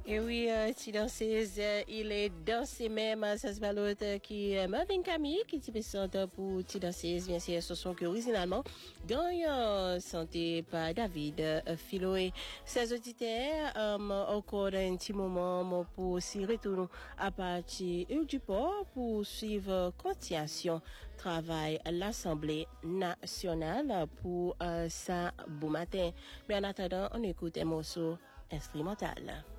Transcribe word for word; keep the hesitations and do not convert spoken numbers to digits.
Et oui, euh, tu danseuse, euh, il est dansé même, ça se va l'autre qui est Marvin Camille, qui t'y présente pour tu danseuse, bien sûr, ce son que originalement, gagnant, santé par David euh, Philoé. Ces auditeurs, euh, encore un petit moment pour s'y retourner à partir du port pour suivre continuation travail à l'Assemblée nationale pour euh, ça bon matin. Mais en attendant, on écoute un morceau instrumental.